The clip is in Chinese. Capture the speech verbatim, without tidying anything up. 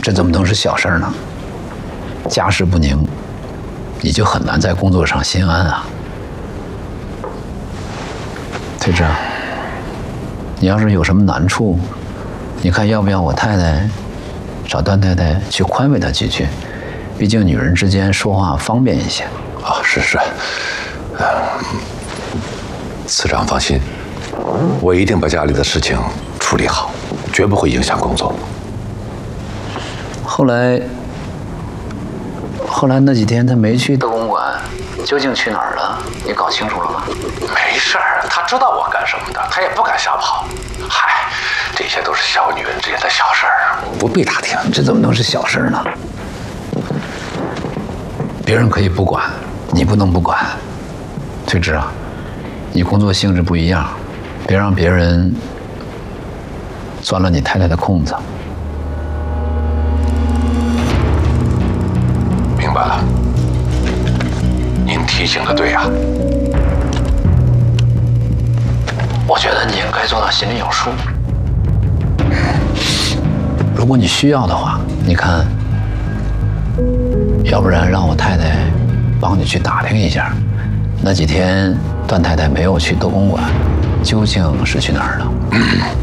这怎么能是小事呢？家事不宁，你就很难在工作上心安啊。翠芝，你要是有什么难处，你看要不要我太太找段太太去宽慰她几句？毕竟女人之间说话方便一些。 啊，是是，呃，次长放心，我一定把家里的事情处理好，绝不会影响工作。 后来，后来那几天他没去德公馆，究竟去哪儿了？你搞清楚了吗？ 没事儿，他知道我干什么的，他也不敢瞎跑。嗨，这些都是小女人之间的小事儿，不必打听。 这怎么能是小事呢？别人可以不管，你不能不管。翠芝啊，你工作性质不一样，别让别人钻了你太太的空子。 明白了，您提醒的对呀。 我觉得你应该做到心里有数。如果你需要的话，你看，要不然让我太太帮你去打听一下，那几天段太太没有去德公馆，究竟是去哪儿了？